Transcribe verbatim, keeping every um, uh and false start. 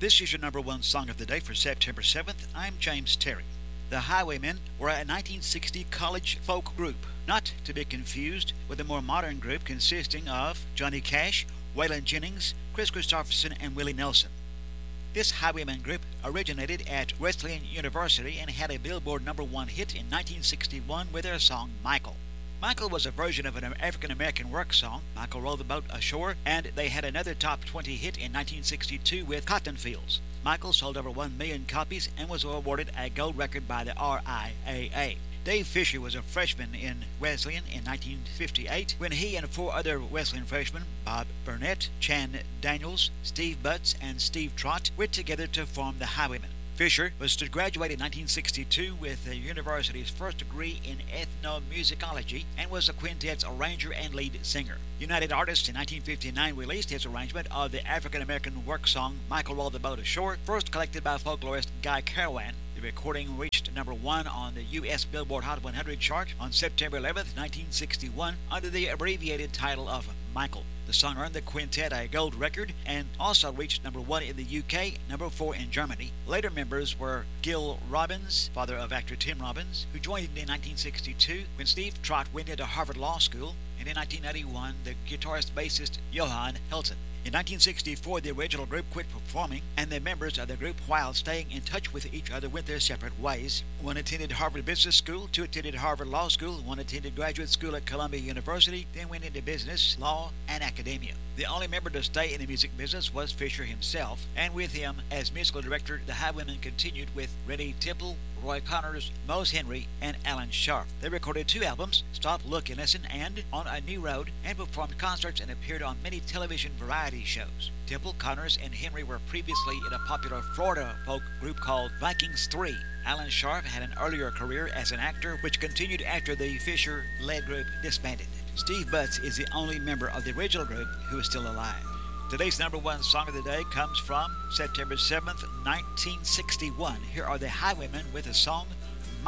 This is your number one song of the day for September seventh. I'm James Terry. The Highwaymen were a nineteen sixty college folk group, not to be confused with a more modern group consisting of Johnny Cash, Waylon Jennings, Chris Christopherson, and Willie Nelson. This Highwaymen group originated at Wesleyan University and had a Billboard number one hit in nineteen sixty-one with their song Michael. Michael was a version of an African-American work song, Michael Rolled the Boat Ashore, and they had another top twenty hit in nineteen sixty-two with Cotton Fields. Michael sold over one million copies and was awarded a gold record by the R I A A. Dave Fisher was a freshman in Wesleyan in nineteen fifty-eight when he and four other Wesleyan freshmen, Bob Burnett, Chan Daniels, Steve Butts, and Steve Trott, went together to form the Highwaymen. Fisher was to graduate in nineteen sixty-two with the university's first degree in ethnomusicology and was the quintet's arranger and lead singer. United Artists in nineteen fifty-nine released his arrangement of the African-American work song Michael Rolled the Boat Ashore, first collected by folklorist Guy Carawan. The recording reached number one on the U S Billboard Hot one hundred chart on September eleventh, nineteen sixty-one, under the abbreviated title of Michael. The song earned the quintet a gold record and also reached number one in the U K, number four in Germany. Later members were Gil Robbins, father of actor Tim Robbins, who joined in nineteen sixty-two when Steve Trott went into Harvard Law School, and in nineteen eighty-one the guitarist-bassist Johan Helton. In nineteen sixty-four, the original group quit performing, and the members of the group, while staying in touch with each other, went their separate ways. One attended Harvard Business School, two attended Harvard Law School, one attended graduate school at Columbia University, then went into business, law, and academia. The only member to stay in the music business was Fisher himself, and with him as musical director, the Highwaymen continued with Rennie Temple, Roy Connors, Mose Henry, and Alan Sharp. They recorded two albums, Stop, Look, and Listen, and On a New Road, and performed concerts and appeared on many television variety shows. Temple, Connors, and Henry were previously in a popular Florida folk group called Vikings three. Alan Sharp had an earlier career as an actor, which continued after the Fisher-led group disbanded. Steve Butts is the only member of the original group who is still alive. Today's number one song of the day comes from September seventh, nineteen sixty-one. Here are the Highwaymen with the song